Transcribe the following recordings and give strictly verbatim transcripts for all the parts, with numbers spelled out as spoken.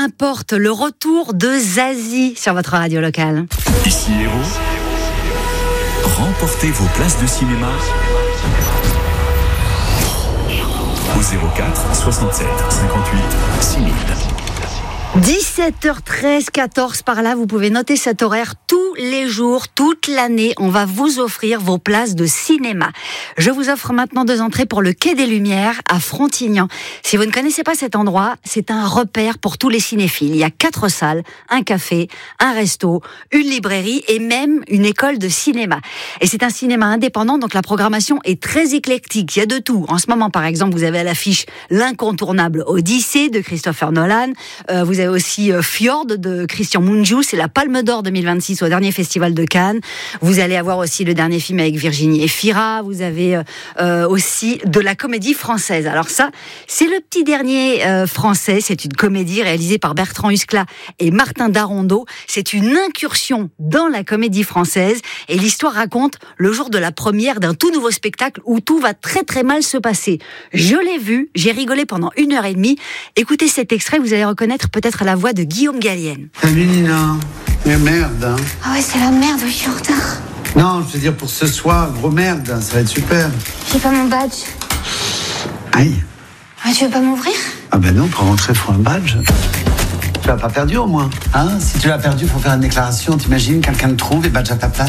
importe, le retour de Zazie sur votre radio locale. Ici Héros. Remportez vos places de cinéma au zéro quatre soixante-sept cinquante-huit six mille. dix-sept heures treize, quatorze par là, vous pouvez noter cet horaire tous les jours, toute l'année. On va vous offrir vos places de cinéma. Je vous offre maintenant deux entrées pour le Quai des Lumières à Frontignan. Si vous ne connaissez pas cet endroit, c'est un repère pour tous les cinéphiles. Il y a quatre salles, un café, un resto, une librairie et même une école de cinéma. Et c'est un cinéma indépendant, donc la programmation est très éclectique. Il y a de tout. En ce moment, par exemple, vous avez à l'affiche l'incontournable Odyssée de Christopher Nolan. Euh, vous avez aussi euh, Fjord de Christian Mungiu, c'est la Palme d'Or deux mille vingt-six au dernier festival de Cannes. Vous allez avoir aussi le dernier film avec Virginie Efira. Vous avez euh, aussi de la comédie française. Alors ça, c'est le petit dernier euh, français. C'est une comédie réalisée par Bertrand Huskla et Martin Darondeau. C'est une incursion dans la comédie française et l'histoire raconte le jour de la première d'un tout nouveau spectacle où tout va très très mal se passer. Je l'ai vu, j'ai rigolé pendant une heure et demie. Écoutez cet extrait, vous allez reconnaître peut-être à la voix de Guillaume Gallienne. Salut Nina. Mais merde, hein. Ah ouais, c'est la merde, je suis en retard. Non, je veux dire pour ce soir, gros merde, ça va être super. J'ai pas mon badge. Aïe. Ah, tu veux pas m'ouvrir? Ah ben non, pour rentrer, faut un badge. Tu l'as pas perdu au moins, hein? Si tu l'as perdu, faut faire une déclaration, t'imagines, quelqu'un le trouve et badge à ta place.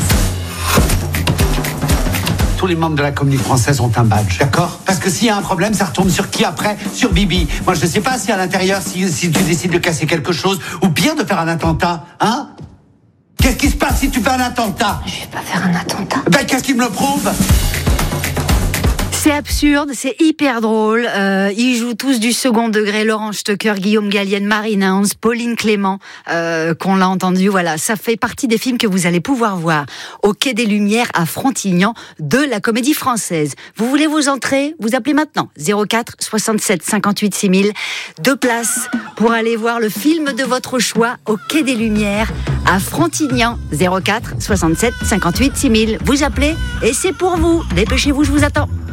Tous les membres de la comédie française ont un badge, d'accord? Parce que s'il y a un problème, ça retombe sur qui après? Sur Bibi. Moi, je sais pas si à l'intérieur, si, si tu décides de casser quelque chose, ou pire, de faire un attentat, hein? Qu'est-ce qui se passe si tu fais un attentat? Je vais pas faire un attentat. Ben, qu'est-ce qui me le prouve? C'est absurde, c'est hyper drôle. Euh, ils jouent tous du second degré. Laurent Stocker, Guillaume Gallienne, Marie Nance, Pauline Clément, euh, qu'on l'a entendu. Voilà, ça fait partie des films que vous allez pouvoir voir au Quai des Lumières à Frontignan de la comédie française. Vous voulez vous entrer? Vous appelez maintenant zéro quatre soixante-sept cinquante-huit six mille. Deux places pour aller voir le film de votre choix au Quai des Lumières à Frontignan. zéro quatre soixante-sept cinquante-huit six mille. Vous appelez et c'est pour vous. Dépêchez-vous, je vous attends.